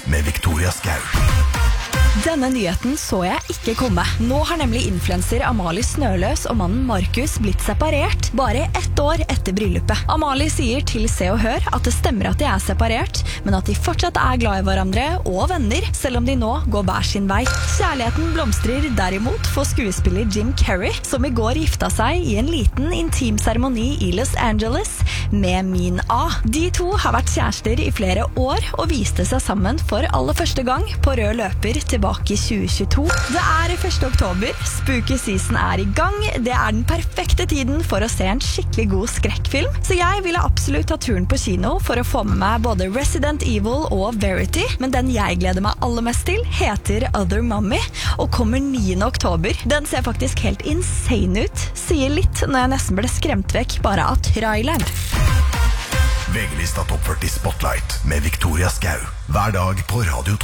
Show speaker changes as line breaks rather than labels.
med Victoria Skau.
Denne nyheten så jeg ikke komme. Nå har nemlig influencer Amalie Snøløs og mannen Markus blitt separert bare 1 år etter bryllupet. Amalie sier til Se og Hør at det stemmer at de er separert, men at de fortsatt er glad i hverandre og venner, selv om de nå går hver sin vei. Kjærligheten blomstrer derimot for skuespiller Jim Carrey, som i går gifta seg i en liten intim seremoni i Los Angeles med Min A. De to har vært kjærester i flere år og viste seg sammen for aller første gang på rød løper tilbake i 2022. Det er 1. oktober, spooky season er i gang, det er den perfekte tiden for å se en skikkelig god skrekkfilm, så jeg ville absolutt ta turen på kino for å få med meg både Resident Evil og Verity, men den jeg gleder meg aller mest til heter Other Mommy, og kommer 9. oktober. Den ser faktisk helt insane ut, sier litt når jeg nesten ble skremt vekk bare av traileren.
VG-lista Topp 40 Spotlight med Victoria Skau. Hver dag på Radio 12.